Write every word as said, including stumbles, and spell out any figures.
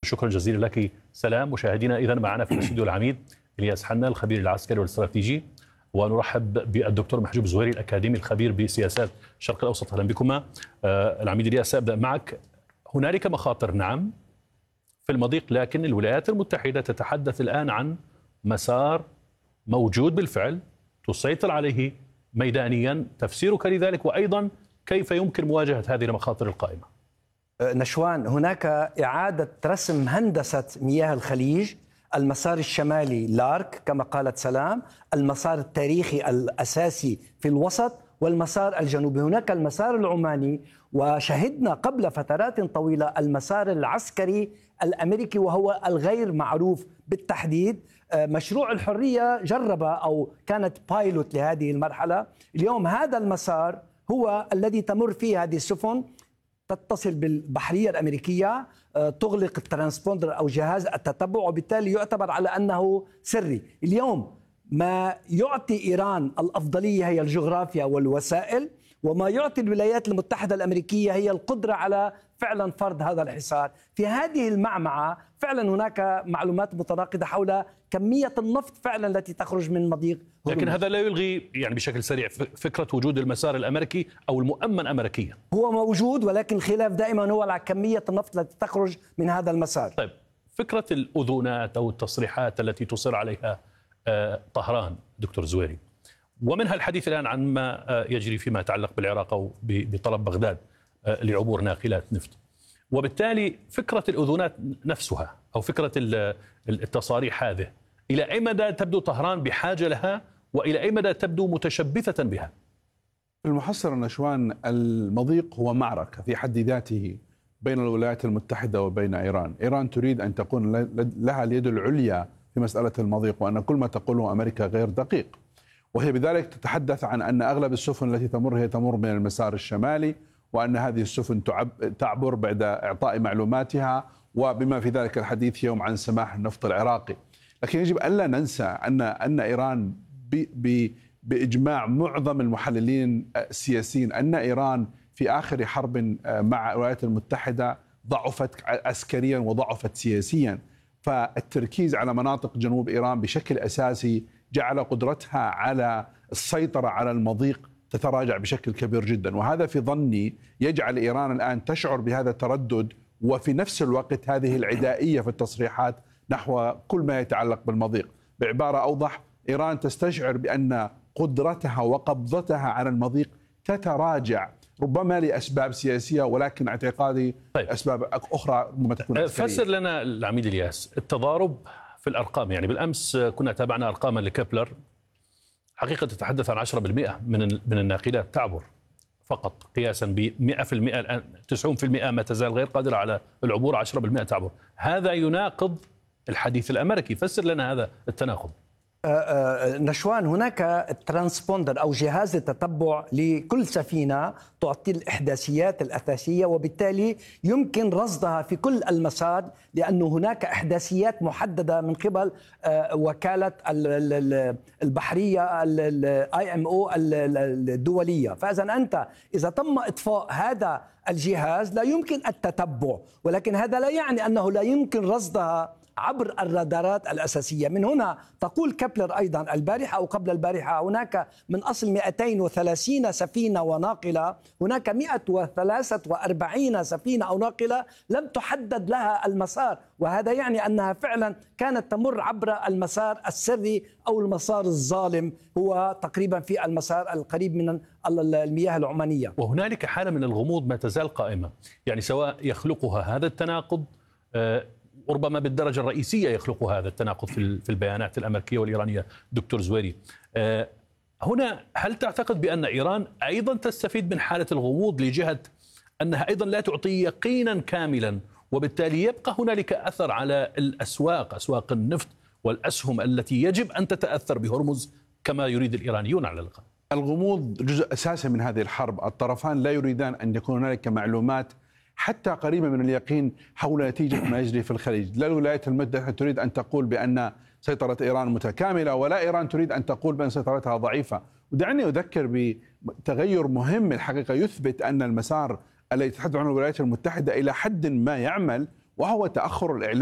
شكرا جزيلا لك سلام. مشاهدينا، إذا معنا في الاستوديو العميد إلياس حنا الخبير العسكري والاستراتيجي، ونرحب بالدكتور محجوب زويري الأكاديمي الخبير بسياسات الشرق الأوسط. أهلا بكما. آه العميد إلياس، سأبدأ معك. هنالك مخاطر نعم في المضيق، لكن الولايات المتحدة تتحدث الآن عن مسار موجود بالفعل تسيطر عليه ميدانيا. تفسيرك لذلك، وأيضا كيف يمكن مواجهة هذه المخاطر القائمة؟ نشوان، هناك إعادة رسم هندسة مياه الخليج. المسار الشمالي لارك كما قالت سلام، المسار التاريخي الأساسي في الوسط، والمسار الجنوبي. هناك المسار العماني، وشهدنا قبل فترات طويلة المسار العسكري الأمريكي وهو الغير معروف بالتحديد. مشروع الحرية جرب أو كانت بايلوت لهذه المرحلة. اليوم هذا المسار هو الذي تمر فيه هذه السفن، تتصل بالبحرية الأمريكية، تغلق الترانسبوندر أو جهاز التتبع، وبالتالي يعتبر على أنه سري. اليوم ما يعطي إيران الأفضلية هي الجغرافيا والوسائل، وما يعطي الولايات المتحدة الأمريكية هي القدرة على فعلا فرض هذا الحصار. في هذه المعمعة فعلا هناك معلومات متناقضة حول كمية النفط فعلا التي تخرج من مضيق هرمز. لكن هذا لا يلغي يعني بشكل سريع فكرة وجود المسار الأمريكي أو المؤمن أمريكيا. هو موجود، ولكن الخلاف دائما هو على كمية النفط التي تخرج من هذا المسار. طيب، فكرة الأذونات أو التصريحات التي تصر عليها آه طهران دكتور زويري، ومنها الحديث الآن عن ما آه يجري فيما يتعلق بالعراق أو بطلب بغداد آه لعبور ناقلات نفط، وبالتالي فكرة الأذونات نفسها أو فكرة التصاريح هذه، إلى أي مدى تبدو طهران بحاجة لها، وإلى أي مدى تبدو متشبثة بها؟ في المحصلة نشوان، المضيق هو معركة في حد ذاته بين الولايات المتحدة وبين إيران. إيران تريد أن تكون لها اليد العليا في مسألة المضيق، وأن كل ما تقوله أمريكا غير دقيق، وهي بذلك تتحدث عن أن أغلب السفن التي تمر هي تمر من المسار الشمالي، وأن هذه السفن تعبر بعد إعطاء معلوماتها، وبما في ذلك الحديث يوم عن سماح النفط العراقي. لكن يجب ألا ننسى أن أن إيران ب ب بإجماع معظم المحللين السياسيين أن إيران في آخر حرب مع الولايات المتحدة ضعفت عسكريا وضعفت سياسيا، فالتركيز على مناطق جنوب إيران بشكل أساسي جعل قدرتها على السيطرة على المضيق تتراجع بشكل كبير جدا. وهذا في ظني يجعل إيران الآن تشعر بهذا التردد، وفي نفس الوقت هذه العدائية في التصريحات نحو كل ما يتعلق بالمضيق. بعبارة أوضح، إيران تستشعر بأن قدرتها وقبضتها على المضيق تتراجع، ربما لأسباب سياسية، ولكن اعتقادي طيب. أسباب أخرى ربما تكون عسكرية. فسر لنا العميد إلياس التضارب في الأرقام. يعني بالأمس كنا تابعنا أرقاما لكبلر، حقيقة تتحدث عن عشرة بالمئة من من الناقلات تعبر فقط، قياسا ب مئة بالمئة الآن تسعين بالمئة ما تزال غير قادرة على العبور، عشرة بالمئة تعبر. هذا يناقض الحديث الأمريكي. فسر لنا هذا التناقض. نشوان، هناك ترانسبوندر أو جهاز التتبع لكل سفينة تعطي الإحداثيات الأساسية، وبالتالي يمكن رصدها في كل المسار، لأن هناك إحداثيات محددة من قبل وكالة البحرية اي ام او الدولية. فإذا أنت إذا تم إطفاء هذا الجهاز لا يمكن التتبع، ولكن هذا لا يعني أنه لا يمكن رصدها عبر الرادارات الأساسية. من هنا تقول كبلر أيضا البارحة أو قبل البارحة هناك من أصل مئتين وثلاثين سفينة وناقلة، هناك مئة وثلاثة وأربعين سفينة أو ناقلة لم تحدد لها المسار، وهذا يعني أنها فعلا كانت تمر عبر المسار السري أو المسار الظالم، هو تقريبا في المسار القريب من المياه العمانية. وهنالك حالة من الغموض ما تزال قائمة، يعني سواء يخلقها هذا التناقض آه ربما بالدرجة الرئيسية يخلق هذا التناقض في البيانات الأمريكية والإيرانية. دكتور زويري، أه هنا هل تعتقد بأن إيران أيضا تستفيد من حالة الغموض لجهة أنها أيضا لا تعطي يقينا كاملا، وبالتالي يبقى هنالك أثر على الأسواق، أسواق النفط والأسهم التي يجب أن تتأثر بهرمز كما يريد الإيرانيون على الأقل؟ الغموض جزء أساسي من هذه الحرب. الطرفان لا يريدان أن يكون هنالك معلومات حتى قريبة من اليقين حول نتيجة ما يجري في الخليج. لا الولايات المتحدة تريد أن تقول بأن سيطرة إيران متكاملة، ولا إيران تريد أن تقول بأن سيطرتها ضعيفة. ودعني أذكر بتغير مهم الحقيقة يثبت أن المسار الذي تتحدث عنه الولايات المتحدة إلى حد ما يعمل، وهو تأخر الإعلام